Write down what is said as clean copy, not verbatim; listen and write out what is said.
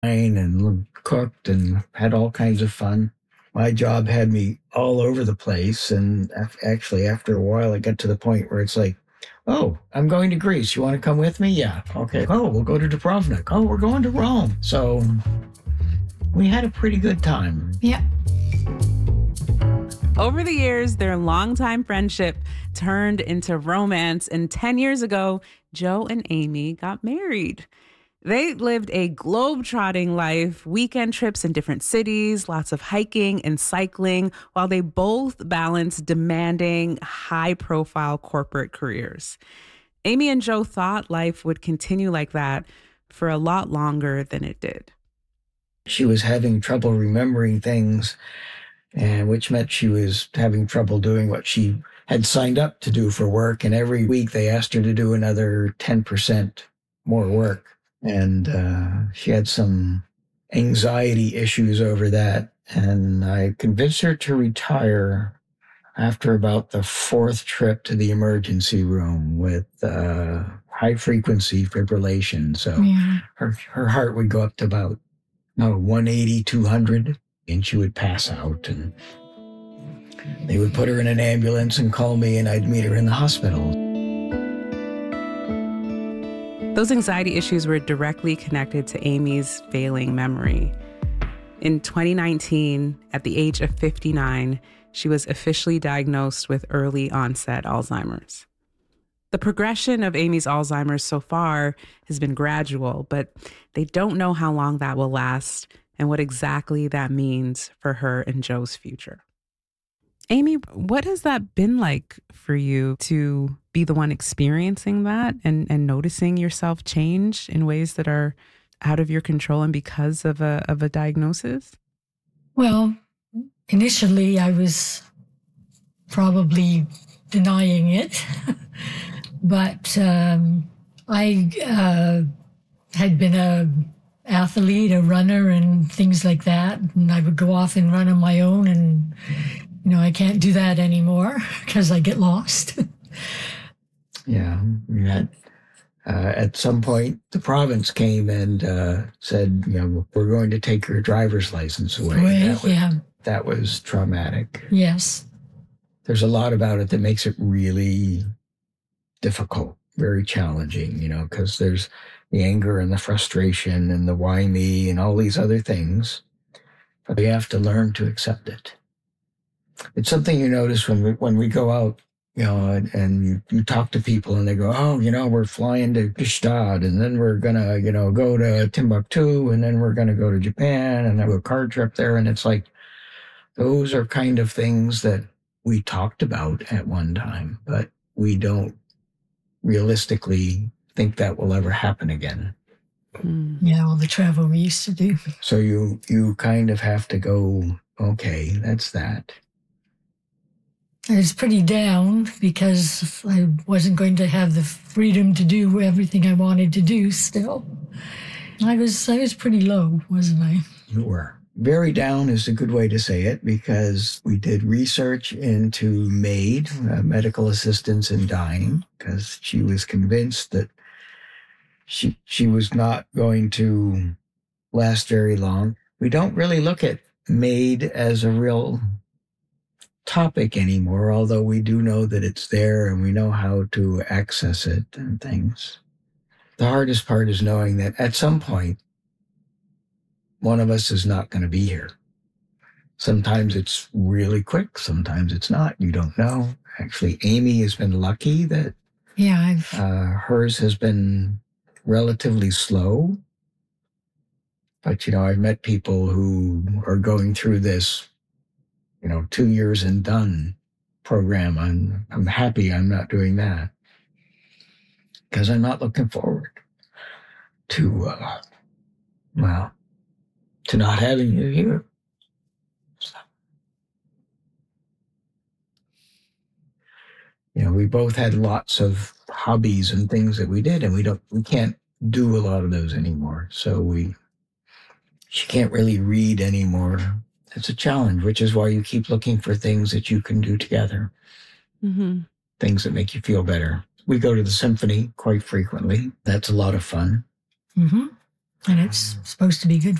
and cooked and had all kinds of fun. My job had me all over the place. And actually, after a while, it got to the point where it's like, oh, I'm going to Greece. You want to come with me? Yeah. Okay. Oh, we'll go to Dubrovnik. Oh, we're going to Rome. So we had a pretty good time. Yeah. Over the years, their longtime friendship turned into romance. And 10 years ago, Joe and Amy got married. They lived a globe-trotting life, weekend trips in different cities, lots of hiking and cycling, while they both balanced demanding, high-profile corporate careers. Amy and Joe thought life would continue like that for a lot longer than it did. She was having trouble remembering things, and which meant she was having trouble doing what she had signed up to do for work. And every week they asked her to do another 10% more work. And she had some anxiety issues over that. And I convinced her to retire after about the fourth trip to the emergency room with high frequency fibrillation. So her heart would go up to about 180, 200, and she would pass out. And they would put her in an ambulance and call me, and I'd meet her in the hospital. Those anxiety issues were directly connected to Amy's failing memory. In 2019, at the age of 59, she was officially diagnosed with early onset Alzheimer's. The progression of Amy's Alzheimer's so far has been gradual, but they don't know how long that will last and what exactly that means for her and Joe's future. Amy, what has that been like for you to be the one experiencing that and noticing yourself change in ways that are out of your control and because of a diagnosis? Well, initially I was probably denying it, but I had been an athlete, a runner, and things like that, and I would go off and run on my own, and I can't do that anymore because I get lost. Yeah. At some point, the province came and said, we're going to take your driver's license away. That was traumatic. Yes. There's a lot about it that makes it really difficult, very challenging, because there's the anger and the frustration and the why me and all these other things. But we have to learn to accept it. It's something you notice when we go out, and you talk to people and they go, we're flying to Gstaad, and then we're going to, go to Timbuktu, and then we're going to go to Japan and have a car trip there. And it's like, those are kind of things that we talked about at one time, but we don't realistically think that will ever happen again. Yeah, all the travel we used to do. So you kind of have to go, okay, that's that. I was pretty down because I wasn't going to have the freedom to do everything I wanted to do still. I was pretty low, wasn't I? You were. Very down is a good way to say it, because we did research into MAID, medical assistance in dying, because she was convinced that she was not going to last very long. We don't really look at MAID as a real topic anymore, although we do know that it's there and we know how to access it and things. The hardest part is knowing that at some point, one of us is not going to be here. Sometimes it's really quick, sometimes it's not. You don't know. Actually, Amy has been lucky that hers has been relatively slow. But, I've met people who are going through this 2 years and done program. I'm happy I'm not doing that, because I'm not looking forward to not having you here. So, we both had lots of hobbies and things that we did, and we can't do a lot of those anymore. So she can't really read anymore. It's a challenge, which is why you keep looking for things that you can do together. Mm-hmm. Things that make you feel better. We go to the symphony quite frequently. That's a lot of fun. Mm-hmm. And it's supposed to be good